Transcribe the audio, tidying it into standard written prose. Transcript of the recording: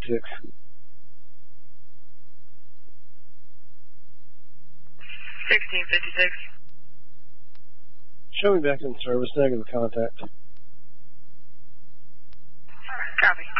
1656. Show me back in service, negative contact. Copy.